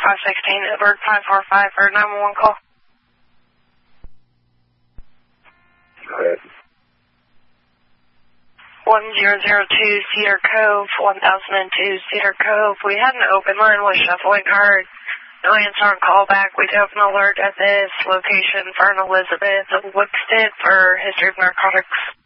516 Edward 545 for a 911 call. Go ahead. 1002 Cedar Cove, 1002 Cedar Cove. We had an open line with shuffling card. No answer on call back. We do have an alert at this location for an Elizabeth Wixted for history of narcotics.